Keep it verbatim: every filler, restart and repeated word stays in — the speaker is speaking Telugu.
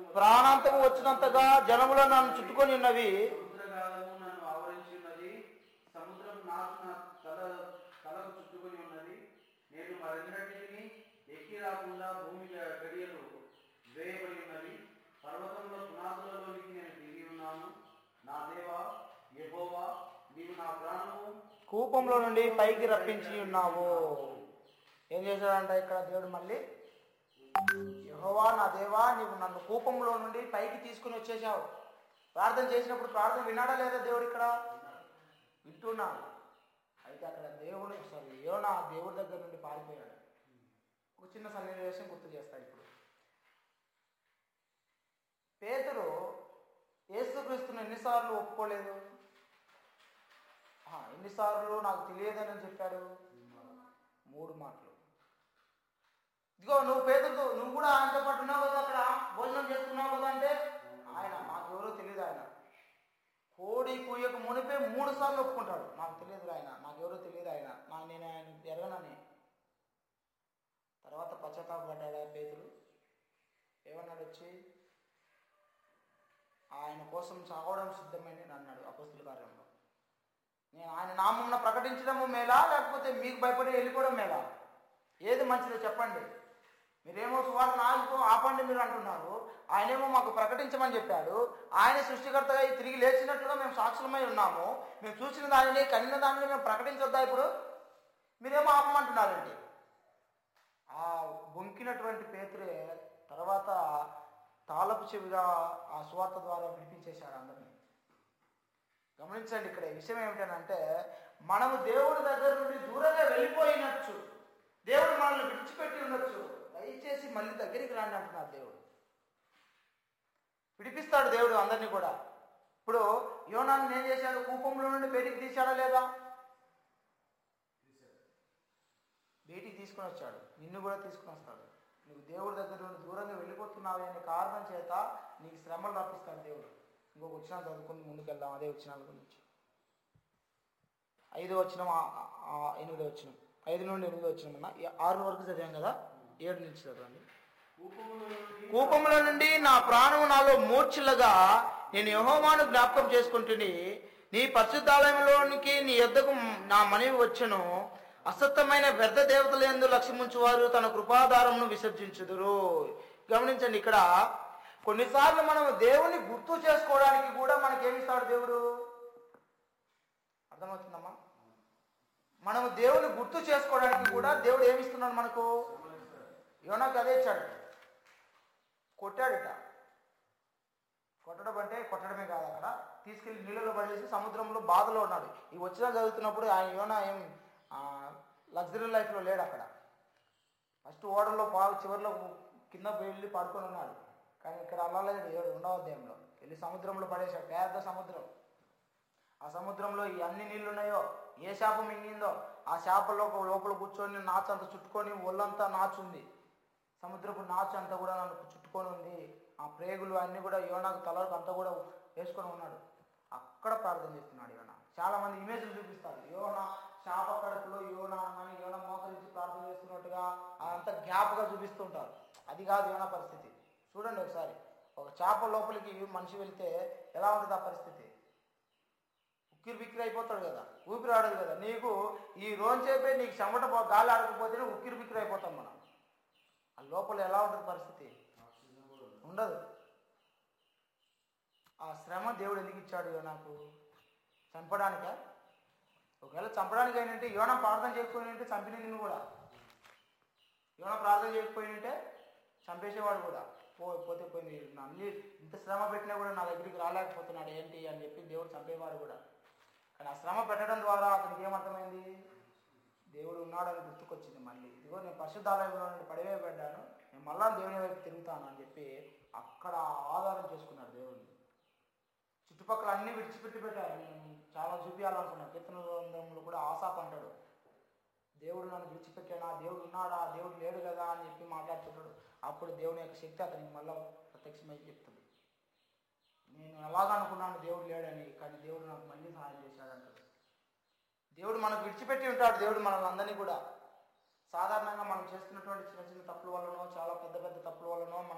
ప్రాణాంతము వచ్చినంతగా జనములు నన్ను చుట్టుకొని ఉన్నవి. సముద్రగాలము నన్ను ఆవరించి ఉన్నది, సముద్రం నాకు నా తల తలకు చుట్టుకొని ఉన్నది. నేను మరెన్నటిని ఎక్కి రాకుండా భూమి గడియలు వేయబడి ఉన్నది. పర్వతంలో పునాదులలోనికి నేను తిరిగి ఉన్నాను. నా దేవా యెహోవా, నీవు నా ప్రాణము కూపంలో నుండి పైకి రప్పించి ఉన్నావు. ఏం చేశాడంట ఇక్కడ దేవుడు? మళ్ళీ యెహోవా నా దేవా, నీవు నన్ను కూపంలో నుండి పైకి తీసుకుని వచ్చేసావు. ప్రార్థన చేసినప్పుడు ప్రార్థన వినాడా లేదా దేవుడు? ఇక్కడ వింటున్నాడు. అయితే అక్కడ దేవుడు సారీ యోనా దేవుడి దగ్గర నుండి పారిపోయాడు. ఒక చిన్న సన్నివేశం గుర్తు చేస్తాడు ఇప్పుడు. పేతురు యేసుక్రీస్తును ఎన్నిసార్లు ఒప్పుకోలేదు? ఎన్నిసార్లు నాకు తెలియదని చెప్పాడు? మూడు మాటలు. ఇదిగో నువ్వు పేతురుతో నువ్వు కూడా ఆయనతో పాటు ఉన్నావు కదా, అక్కడ భోజనం చేస్తున్నావు కదా అంటే, ఆయన నాకెవరో తెలియదు, ఆయన కోడి కూయకు మునిపే మూడు సార్లు ఒప్పుకుంటాడు, నాకు తెలియదు ఆయన, నాకెవరో తెలియదు ఆయన, నా నేను ఆయన ఎరగనని. తర్వాత పశ్చాత్తాపడ్డాడా పేతురు? ఏమన్నాడు వచ్చి? ఆయన కోసం చావడం సిద్ధమని అన్నాడు అపొస్తలుల కార్యంలో. నేను ఆయన నామమున ప్రకటించడము మేలా, లేకపోతే మీకు భయపడి వెళ్ళిపోవడం మేలా? ఏది మంచిదో చెప్పండి. మీరేమో సువార్తను ఆగిపో ఆపండి మీరు అంటున్నారు, ఆయనేమో మాకు ప్రకటించమని చెప్పాడు. ఆయన సృష్టికర్తగా తిరిగి లేచినట్లుగా మేము సాక్షులమై ఉన్నాము, మేము చూసిన దానిని కనిన దానిని మేము ప్రకటించొద్దా ఇప్పుడు? మీరేమో ఆపమంటున్నారండి. ఆ బొంకినటువంటి పేతురే తర్వాత తాళపు చెవిగా ఆ సువార్త ద్వారా విడిపించేశాడు అందరినీ. గమనించండి, ఇక్కడ విషయం ఏమిటంటే, మనము దేవుడి దగ్గర నుండి దూరంగా వెళ్ళిపోయినచ్చు, దేవుడు మనల్ని విడిచిపెట్టి ఉండొచ్చు, దయచేసి మళ్ళీ దగ్గరికి రండి అంటున్నారు దేవుడు. విడిపిస్తాడు దేవుడు అందరినీ కూడా. ఇప్పుడు యోనాను ఏం చేశాడు? కూపంలో నుండి బయటికి తీశాడా లేదా? బయటికి తీసుకొని వచ్చాడు. నిన్ను కూడా తీసుకొని వస్తాడు. నువ్వు దేవుడి దగ్గర నుండి దూరంగా వెళ్ళిపోతున్నావు అనే కారణం చేత నీకు శ్రమలు రప్పిస్తాడు దేవుడు. ఇంకొక వచ్చిన చదువుకుని ముందుకెళ్దాం. అదే వచ్చిన గురించి ఐదో వచ్చిన ఎనిమిదో వచ్చిన ఐదు నుండి ఎనిమిదో వచ్చిన అన్న ఆరు వరకు చదివాం కదా, ఏడు నుంచి చదవండి. కూపముల నుండి నా ప్రాణము నాలో మూర్ఛిల్లగా నేను యెహోవాను జ్ఞాపకం చేసుకుంటుని, నీ పరిశుద్ధాలయంలోనికి నీ యొద్దకు నా మనవి వచ్చెను. అసత్తమైన వ్యర్థ దేవతల యందు లక్ష్యముంచు వారు తన కృపాధారమును విసర్జించుదురు. గమనించండి, ఇక్కడ కొన్నిసార్లు మనం దేవుని గుర్తు చేసుకోవడానికి కూడా మనకేమిస్తాడు దేవుడు? అర్థమవుతుందమ్మా? మనము దేవుని గుర్తు చేసుకోవడానికి కూడా దేవుడు ఏమిస్తున్నాడు మనకు? యోనాకు అదే ఇచ్చాడు. కొట్టాడుట. కొట్టడం అంటే కొట్టడమే కాదు, అక్కడ తీసుకెళ్లి నీళ్ళలో పడేసి సముద్రంలో బాధలో ఉన్నాడు. ఈ వచ్చినా చదువుతున్నప్పుడు ఆయన యోనా ఏం లగ్జరీ లైఫ్లో లేడు. అక్కడ ఫస్ట్ ఓడల్లో పాలు చివరిలో కింద వెళ్ళి పడుకొని ఉన్నాడు. కానీ ఇక్కడ అలా లేదు. ఏడు రెండవ అధ్యాయంలో వెళ్ళి సముద్రంలో పడేశాడు. పెద్ద సముద్రం. ఆ సముద్రంలో ఈ అన్ని నీళ్ళు ఉన్నాయో, ఏ చేప మింగిందో ఆ చేపలో లోపల కూర్చొని నాచు అంతా చుట్టుకొని ఒళ్ళంతా నాచు ఉంది. సముద్రపు నాచు అంతా కూడా నన్ను చుట్టుకొని ఉంది. ఆ ప్రేగులు అన్నీ కూడా యోనాకు తలకు అంతా కూడా వేసుకొని ఉన్నాడు. అక్కడ ప్రార్థన చేస్తున్నాడు యోనా. చాలా మంది ఇమేజ్లు చూపిస్తారు. యోనా చేప కడుపులో యోనా అని యోనా మోకరించి ప్రార్థన చేస్తున్నట్టుగా అదంతా గ్యాప్గా చూపిస్తుంటారు. అది కాదు యోనా పరిస్థితి. చూడండి ఒకసారి, ఒక చేప లోపలికి మనిషి వెళ్తే ఎలా ఉంటుంది ఆ పరిస్థితి? ఉక్కిరి బిక్కిరి అయిపోతాడు కదా, ఊపిరి ఆడదు కదా. నీకు ఈ రోజేపే నీకు చెమట గాలి ఆడకపోతేనే ఉక్కిరి బిక్కిరి అయిపోతాం మనం. ఆ లోపల ఎలా ఉంటుంది పరిస్థితి? ఉండదు. ఆ శ్రమ దేవుడు ఎందుకు ఇచ్చాడు యోనాకు? చంపడానికా? ఒకవేళ చంపడానికి అయినంటే యోనా ప్రార్థన చేయకపోయినంటే చంపిన నిన్ను కూడా. యోనా ప్రార్థన చేయకపోయినంటే చంపేసేవాడు కూడా. పో పోతే పోయింది, అన్ని ఇంత శ్రమ పెట్టినా కూడా నా దగ్గరికి రాలేకపోతున్నాడు ఏంటి అని చెప్పి దేవుడు చంపేవాడు కూడా. కానీ ఆ శ్రమ పెట్టడం ద్వారా అతనికి ఏమర్థమైంది? దేవుడు ఉన్నాడని గుర్తుకొచ్చింది. మళ్ళీ ఇదిగో నేను పరిశుద్ధాలయంలో నుండి పడివేయబడ్డాను, నేను మళ్ళా దేవుని వైపు తిరుగుతాను అని చెప్పి అక్కడ ఆధారం చేసుకున్నాడు దేవుడిని. చుట్టుపక్కల అన్ని విడిచిపెట్టి పెట్టారు. నేను చాలా చూపించాలనుకున్నాను. కీర్తన గ్రంథంలో కూడా ఆశాప అంటాడు, దేవుడు నన్ను విడిచిపెట్టాడా, దేవుడు ఉన్నాడా, దేవుడు లేడు కదా అని చెప్పి మాట్లాడుతుంటాడు. అప్పుడు దేవుని యొక్క శక్తి అతనికి మళ్ళీ ప్రత్యక్షమై చెప్తుంది, నేను ఎలాగనుకున్నాను దేవుడు లేడని, కానీ దేవుడు నాకు మళ్ళీ సహాయం చేశాడంటాడు. దేవుడు మనకు విడిచిపెట్టి ఉంటాడు. దేవుడు మనల్ని అందరినీ కూడా సాధారణంగా మనం చేస్తున్నటువంటి చిన్న చిన్న తప్పుల వల్లనో, చాలా పెద్ద పెద్ద తప్పుల వల్లనో